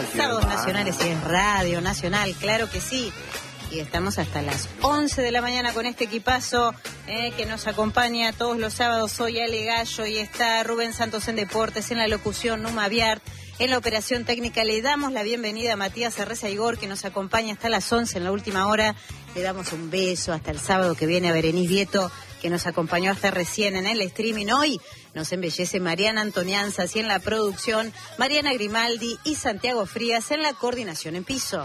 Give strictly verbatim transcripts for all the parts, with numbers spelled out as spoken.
Sábados Nacionales y es Radio Nacional, claro que sí. Y estamos hasta las once de la mañana con este equipazo eh, que nos acompaña todos los sábados. Soy Ale Gallo y está Rubén Santos en Deportes, en la locución Numa Viart, en la operación técnica. Le damos la bienvenida a Matías Arreza Igor, que nos acompaña hasta las once en la última hora. Le damos un beso hasta el sábado que viene a Berenice Vieto, que nos acompañó hasta recién en el streaming. Hoy nos embellece Mariana Antonianzas y en la producción Mariana Grimaldi y Santiago Frías en la coordinación en piso.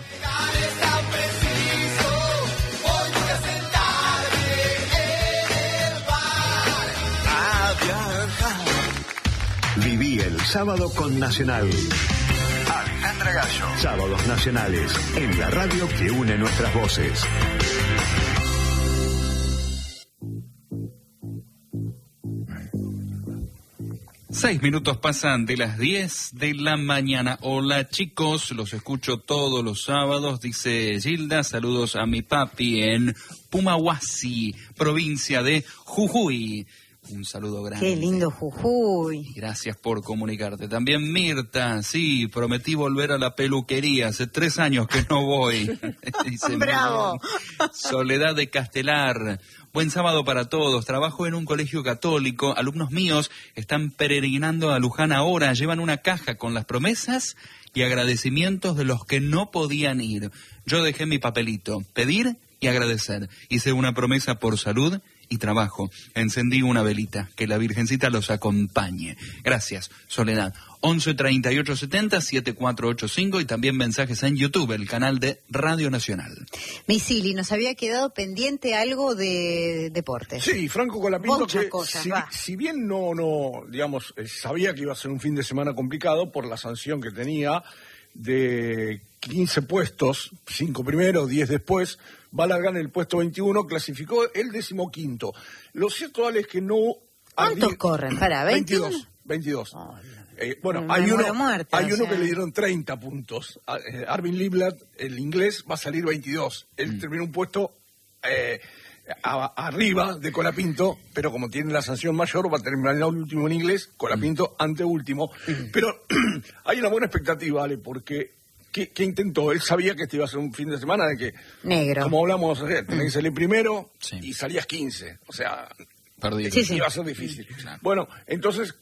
Viví el sábado con Nacional. Alejandra Gallo. Sábados Nacionales, en la radio que une nuestras voces. Seis minutos pasan de las diez de la mañana. Hola chicos, los escucho todos los sábados, dice Gilda. Saludos a mi papi en Pumahuasi, provincia de Jujuy. Un saludo grande. Qué lindo Jujuy. Gracias por comunicarte. También Mirta, sí, prometí volver a la peluquería. Hace tres años que no voy. Dice, ¡bravo! Soledad de Castelar. Buen sábado para todos. Trabajo en un colegio católico. Alumnos míos están peregrinando a Luján ahora. Llevan una caja con las promesas y agradecimientos de los que no podían ir. Yo dejé mi papelito. Pedir y agradecer. Hice una promesa por salud y trabajo. Encendí una velita. Que la Virgencita los acompañe. Gracias, Soledad. once treinta y ocho setenta, setenta y cuatro ochenta y cinco y también mensajes en YouTube, el canal de Radio Nacional. Misili, nos había quedado pendiente algo de deportes. Sí, Franco Colapinto, Muchas que cosas, si, va. si bien no, no, digamos, eh, sabía que iba a ser un fin de semana complicado por la sanción que tenía de quince puestos, cinco primero, diez después, va a largar en el puesto veintiuno, clasificó el decimoquinto. Lo cierto, Ale, es que no... ¿Cuántos arri- corren? Para, ¿veintiuno? veintidós, veintidós. Oh, Eh, bueno, me hay muero uno, muerta, hay o uno sea. que le dieron treinta puntos. A- eh, Arvin Liblat, el inglés, va a salir veintidós. Él Mm. terminó un puesto eh, a- arriba de Colapinto, pero como tiene la sanción mayor, va a terminar el último en inglés, Colapinto anteúltimo. Pero hay una buena expectativa, Ale, porque ¿qué, qué intentó? Él sabía que este iba a ser un fin de semana de que, Negro. como hablamos ayer, tenés que salir primero Sí. y salías quince. O sea, Perdí. Sí, sí. iba a ser difícil. Claro. Bueno, entonces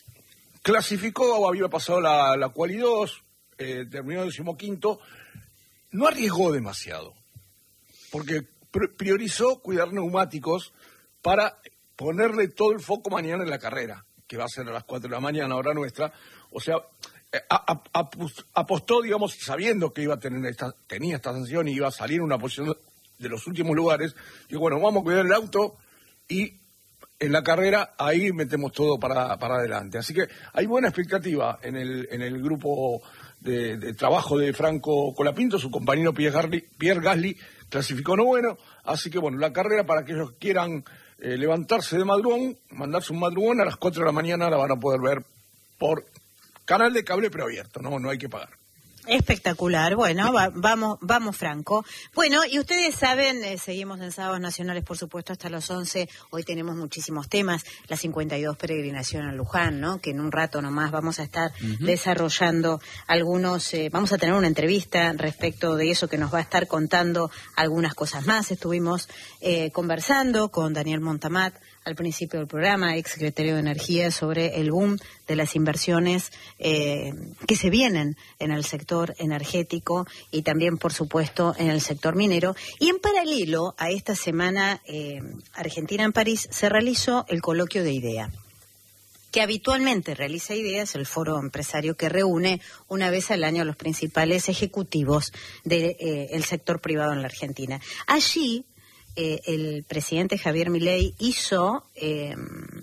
clasificó, había pasado la, la quali dos, eh, terminó decimoquinto, no arriesgó demasiado, porque pr- priorizó cuidar neumáticos para ponerle todo el foco mañana en la carrera, que va a ser a las cuatro de la mañana, hora nuestra. O sea, eh, a- a- apus- apostó, digamos, sabiendo que iba a tener esta, tenía esta sanción y iba a salir en una posición de los últimos lugares, y bueno, vamos a cuidar el auto y en la carrera ahí metemos todo para, para adelante. Así que hay buena expectativa en el, en el grupo de, de trabajo de Franco Colapinto. Su compañero Pierre Gasly, Pierre Gasly clasificó noveno. Así que bueno, la carrera, para aquellos que quieran eh, levantarse de madrugón, mandarse un madrugón, a las cuatro de la mañana la van a poder ver por canal de cable preabierto, no, no hay que pagar. Espectacular, bueno, va- vamos, vamos Franco. Bueno, y ustedes saben, eh, seguimos en Sábados Nacionales, por supuesto, hasta las once. Hoy tenemos muchísimos temas, la cincuenta y dos peregrinación a Luján, ¿no? Que en un rato nomás vamos a estar uh-huh. desarrollando algunos, eh, vamos a tener una entrevista respecto de eso que nos va a estar contando algunas cosas más. Estuvimos eh, conversando con Daniel Montamat al principio del programa, ex secretario de Energía, sobre el boom de las inversiones eh, que se vienen en el sector energético y también, por supuesto, en el sector minero. Y en paralelo a esta semana eh, Argentina en París se realizó el coloquio de IDEA, que habitualmente realiza IDEA, es el foro empresario que reúne una vez al año a los principales ejecutivos del de, eh, sector privado en la Argentina. Allí Eh, el presidente Javier Milei hizo eh,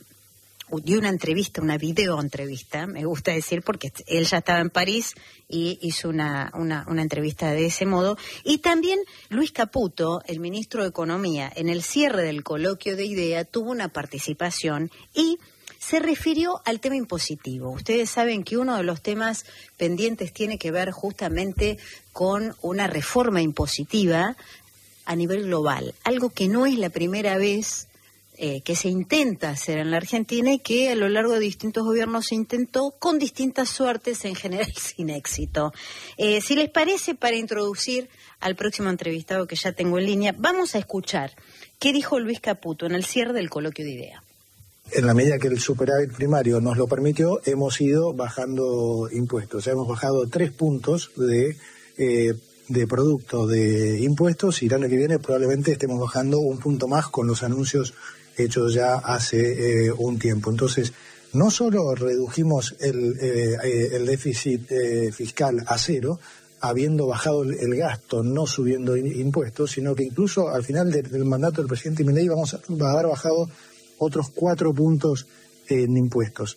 dio una entrevista, una videoentrevista, me gusta decir, porque él ya estaba en París y hizo una, una, una entrevista de ese modo. Y también Luis Caputo, el ministro de Economía, en el cierre del coloquio de IDEA, tuvo una participación y se refirió al tema impositivo. Ustedes saben que uno de los temas pendientes tiene que ver justamente con una reforma impositiva a nivel global, algo que no es la primera vez eh, que se intenta hacer en la Argentina y que a lo largo de distintos gobiernos se intentó con distintas suertes, en general sin éxito. Eh, si les parece, para introducir al próximo entrevistado que ya tengo en línea, vamos a escuchar qué dijo Luis Caputo en el cierre del coloquio de idea. En la medida que el superávit primario nos lo permitió, hemos ido bajando impuestos. O sea, hemos bajado tres puntos de, eh, de producto de impuestos y el año que viene probablemente estemos bajando un punto más con los anuncios hechos ya hace eh, un tiempo. Entonces, no solo redujimos el, eh, el déficit eh, fiscal a cero, habiendo bajado el, el gasto, no subiendo in, impuestos, sino que incluso al final de, del mandato del presidente Milei vamos a, a haber bajado otros cuatro puntos en impuestos.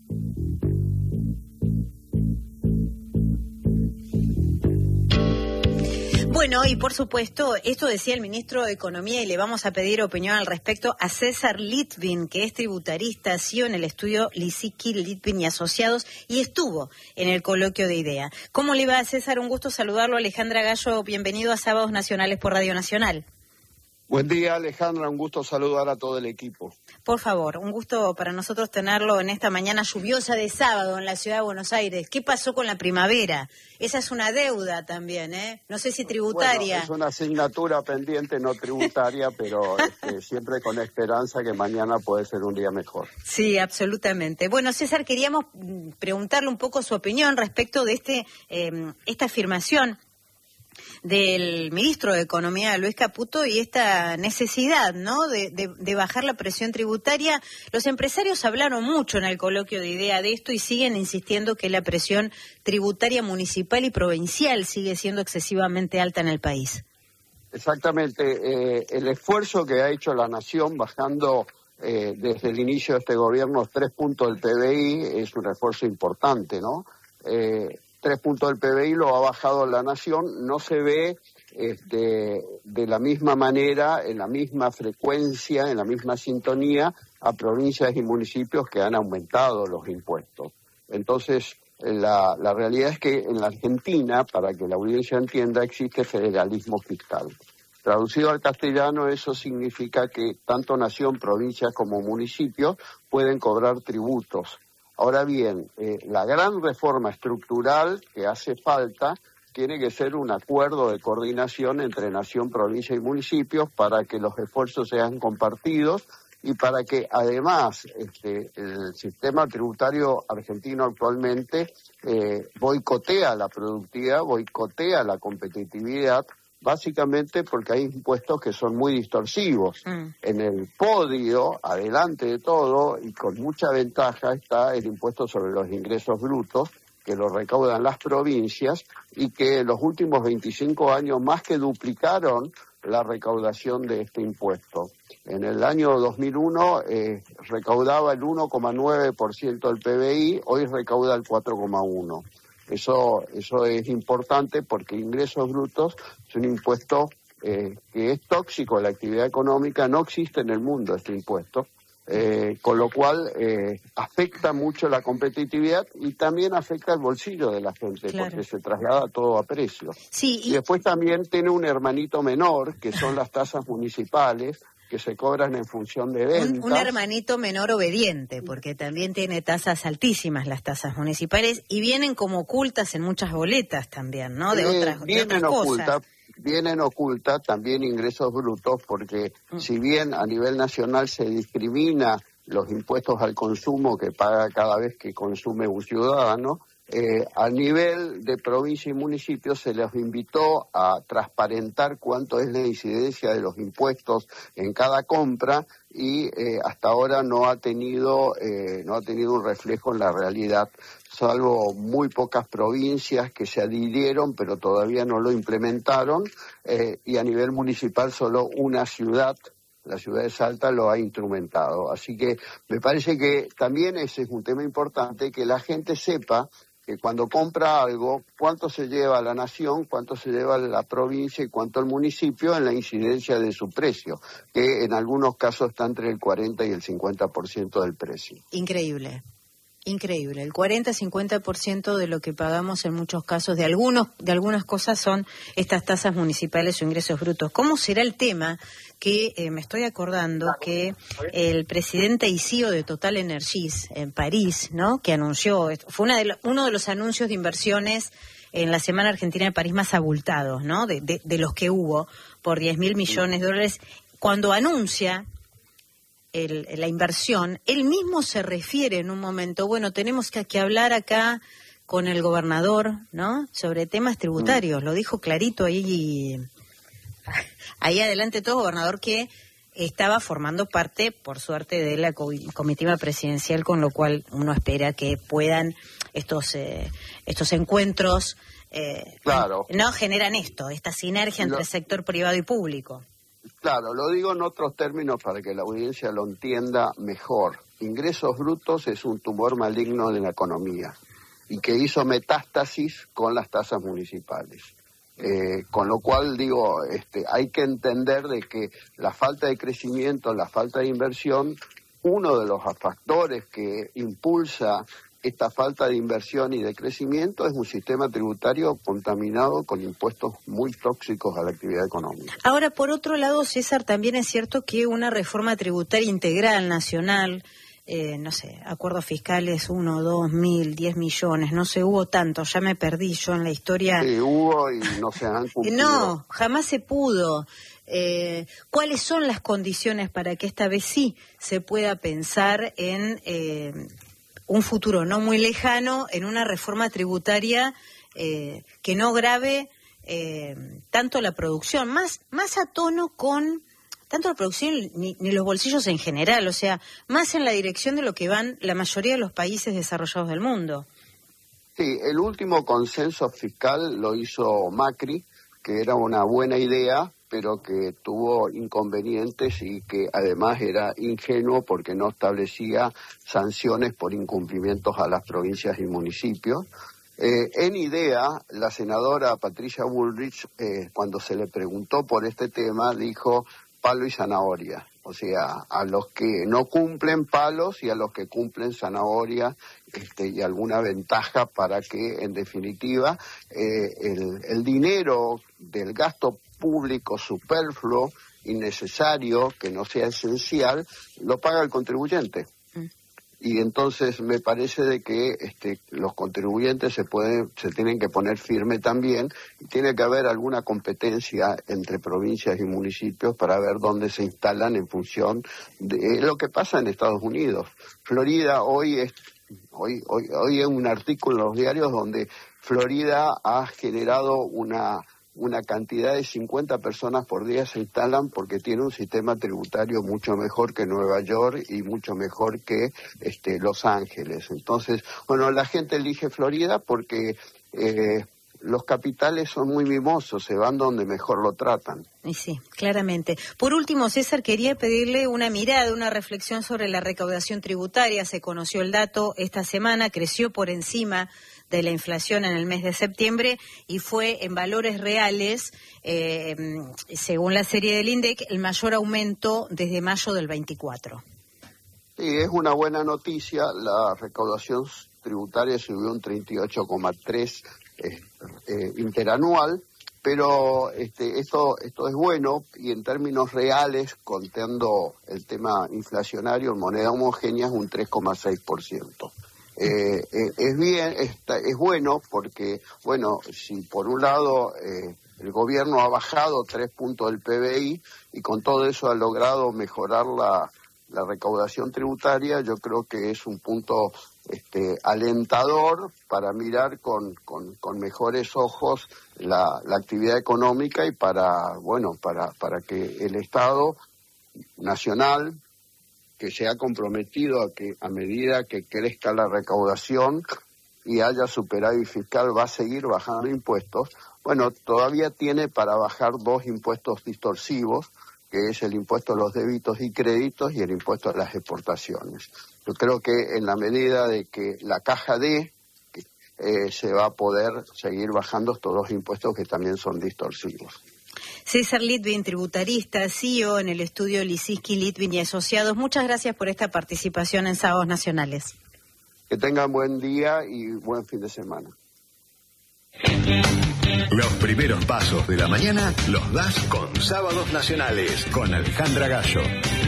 Bueno, y por supuesto, esto decía el ministro de Economía y le vamos a pedir opinión al respecto a César Litvin, que es tributarista, C E O en el estudio Lisicki, Litvin y Asociados, y estuvo en el coloquio de idea. ¿Cómo le va, César? Un gusto saludarlo. Alejandra Gallo, bienvenido a Sábados Nacionales por Radio Nacional. Buen día, Alejandra, un gusto saludar a todo el equipo. Por favor, un gusto para nosotros tenerlo en esta mañana lluviosa de sábado en la ciudad de Buenos Aires. ¿Qué pasó con la primavera? Esa es una deuda también, ¿eh? No sé si tributaria. Bueno, es una asignatura pendiente, no tributaria, pero este, siempre con esperanza que mañana puede ser un día mejor. Sí, absolutamente. Bueno, César, queríamos preguntarle un poco su opinión respecto de este eh, esta afirmación del ministro de Economía, Luis Caputo, y esta necesidad, ¿no?, de, de, de bajar la presión tributaria. Los empresarios hablaron mucho en el coloquio de idea de esto y siguen insistiendo que la presión tributaria municipal y provincial sigue siendo excesivamente alta en el país. Exactamente. Eh, el esfuerzo que ha hecho la Nación bajando eh, desde el inicio de este gobierno tres puntos del P B I es un esfuerzo importante, ¿no? Eh, Tres puntos del P B I lo ha bajado la Nación, no se ve este, de la misma manera, en la misma frecuencia, en la misma sintonía a provincias y municipios que han aumentado los impuestos. Entonces, la, la realidad es que en la Argentina, para que la audiencia entienda, existe federalismo fiscal. Traducido al castellano, eso significa que tanto nación, provincias como municipios pueden cobrar tributos. Ahora bien, eh, la gran reforma estructural que hace falta tiene que ser un acuerdo de coordinación entre nación, provincia y municipios para que los esfuerzos sean compartidos y para que además este, el sistema tributario argentino actualmente eh, boicotea la productividad, boicotea la competitividad, básicamente porque hay impuestos que son muy distorsivos. Mm. En el podio, adelante de todo, y con mucha ventaja, está el impuesto sobre los ingresos brutos, que lo recaudan las provincias, y que en los últimos veinticinco años más que duplicaron la recaudación de este impuesto. En el año dos mil uno eh, recaudaba el uno coma nueve por ciento del P B I, hoy recauda el cuatro coma uno por ciento. Eso, eso es importante porque ingresos brutos es un impuesto eh, que es tóxico a la actividad económica, no existe en el mundo este impuesto, eh, con lo cual eh, afecta mucho la competitividad y también afecta el bolsillo de la gente, claro, porque se traslada todo a precio. Sí, y... y después también tiene un hermanito menor, que son las tasas municipales, que se cobran en función de ventas. Un, un hermanito menor obediente, porque también tiene tasas altísimas las tasas municipales y vienen como ocultas en muchas boletas también, ¿no? De eh, otras, vienen de otras oculta, cosas. Vienen ocultas también ingresos brutos, porque mm. si bien a nivel nacional se discrimina los impuestos al consumo que paga cada vez que consume un ciudadano, Eh, a nivel de provincia y municipio se les invitó a transparentar cuánto es la incidencia de los impuestos en cada compra y eh, hasta ahora no ha tenido eh, no ha tenido un reflejo en la realidad, salvo muy pocas provincias que se adhirieron pero todavía no lo implementaron eh, y a nivel municipal solo una ciudad, la ciudad de Salta, lo ha instrumentado. Así que me parece que también ese es un tema importante, que la gente sepa que cuando compra algo, cuánto se lleva a la nación, cuánto se lleva a la provincia y cuánto al municipio en la incidencia de su precio, que en algunos casos está entre el cuarenta y el cincuenta por ciento del precio. Increíble. Increíble, el cuarenta a cincuenta por ciento de lo que pagamos en muchos casos de algunos de algunas cosas son estas tasas municipales o ingresos brutos. ¿Cómo será el tema que eh, me estoy acordando que el presidente y C E O de Total Energies en París, ¿no? Que anunció, fue una de lo, uno de los anuncios de inversiones en la Semana Argentina de París más abultados, ¿no? De, de, de los que hubo por diez mil millones de dólares, cuando anuncia El, la inversión, él mismo se refiere en un momento, bueno, tenemos que, que hablar acá con el gobernador, ¿no? Sobre temas tributarios, mm. lo dijo clarito ahí, ahí adelante todo, gobernador que estaba formando parte, por suerte, de la comitiva presidencial, con lo cual uno espera que puedan estos, eh, estos encuentros, eh, claro. no generan esto, esta sinergia entre no. sector privado y público. Claro, lo digo en otros términos para que la audiencia lo entienda mejor. Ingresos brutos es un tumor maligno de la economía y que hizo metástasis con las tasas municipales. Eh, con lo cual, digo, este, hay que entender de que la falta de crecimiento, la falta de inversión, uno de los factores que impulsa esta falta de inversión y de crecimiento es un sistema tributario contaminado con impuestos muy tóxicos a la actividad económica. Ahora, por otro lado, César, también es cierto que una reforma tributaria integral nacional, eh, no sé, acuerdos fiscales, uno, dos, mil, diez millones, no sé, hubo tanto, ya me perdí yo en la historia. Sí, hubo y no se han cumplido. No, jamás se pudo. Eh, ¿Cuáles son las condiciones para que esta vez sí se pueda pensar en Eh, un futuro no muy lejano en una reforma tributaria eh, que no grave eh, tanto la producción, más más a tono con tanto la producción ni, ni los bolsillos en general, o sea, más en la dirección de lo que van la mayoría de los países desarrollados del mundo? Sí, el último consenso fiscal lo hizo Macri, que era una buena idea, pero que tuvo inconvenientes y que además era ingenuo porque no establecía sanciones por incumplimientos a las provincias y municipios. Eh, en idea, la senadora Patricia Bullrich, eh, cuando se le preguntó por este tema, dijo palo y zanahoria. O sea, a los que no cumplen palos y a los que cumplen zanahoria, este, y alguna ventaja para que, en definitiva, eh, el, el dinero del gasto público superfluo, innecesario, que no sea esencial, lo paga el contribuyente. Mm. Y entonces me parece de que este, los contribuyentes se pueden, se tienen que poner firme también, y tiene que haber alguna competencia entre provincias y municipios para ver dónde se instalan en función de lo que pasa en Estados Unidos. Florida hoy es hoy hoy hoy hay un artículo en los diarios donde Florida ha generado una una cantidad de cincuenta personas por día se instalan porque tiene un sistema tributario mucho mejor que Nueva York y mucho mejor que este, Los Ángeles. Entonces, bueno, la gente elige Florida porque eh, los capitales son muy mimosos, se van donde mejor lo tratan. Y sí, claramente. Por último, César, quería pedirle una mirada, una reflexión sobre la recaudación tributaria. Se conoció el dato esta semana, creció por encima de la inflación en el mes de septiembre y fue en valores reales, eh, según la serie del INDEC, el mayor aumento desde mayo del veinticuatro. Sí, es una buena noticia. La recaudación tributaria subió un treinta y ocho coma tres eh, eh, interanual, pero este, esto, esto es bueno y en términos reales, contando el tema inflacionario en moneda homogénea, es un tres coma seis por ciento. Eh, eh, es bien, está, es bueno porque, bueno, si por un lado eh, el gobierno ha bajado tres puntos del P B I y con todo eso ha logrado mejorar la, la recaudación tributaria, yo creo que es un punto este, alentador para mirar con, con, con mejores ojos la, la actividad económica y para, bueno, para, para que el Estado nacional, que se ha comprometido a que a medida que crezca la recaudación y haya superávit fiscal va a seguir bajando impuestos, bueno, todavía tiene para bajar dos impuestos distorsivos, que es el impuesto a los débitos y créditos y el impuesto a las exportaciones. Yo creo que en la medida de que la caja dé, eh, se va a poder seguir bajando estos dos impuestos que también son distorsivos. César Litvin, tributarista, C E O en el estudio Lisinski, Litvin y Asociados. Muchas gracias por esta participación en Sábados Nacionales. Que tengan buen día y buen fin de semana. Los primeros pasos de la mañana los das con Sábados Nacionales, con Alejandra Gallo.